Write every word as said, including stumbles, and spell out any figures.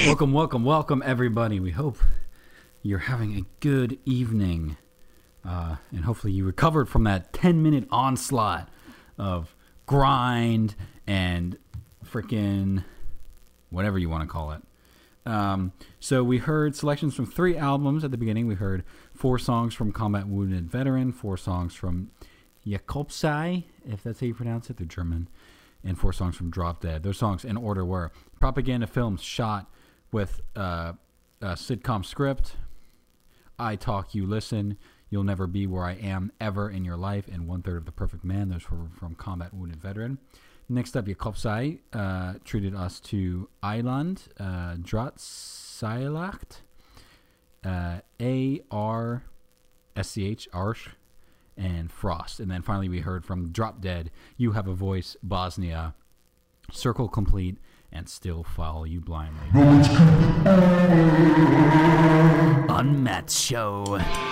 Welcome, welcome, welcome, everybody. We hope you're having a good evening. Uh, and hopefully you recovered from that ten-minute onslaught of grind and freaking whatever you want to call it. Um, so we heard selections from three albums at the beginning. We heard four songs from Combat Wounded Veteran, four songs from Jakobsei, if that's how you pronounce it, they're German, and four songs from Drop Dead. Those songs in order were propaganda films shot with uh, a sitcom script, I Talk, You Listen, You'll Never Be Where I Am Ever in Your Life, and One Third of the Perfect Man. Those were from Combat Wounded Veteran. Next up, Jakobsei uh, treated us to Island, uh, Drahtseilakt, uh, A R S C H, Arsch, and Frost. And then finally we heard from Drop Dead, You Have a Voice, Bosnia, Circle Complete, and Still Follow You Blindly. Unmatched Show.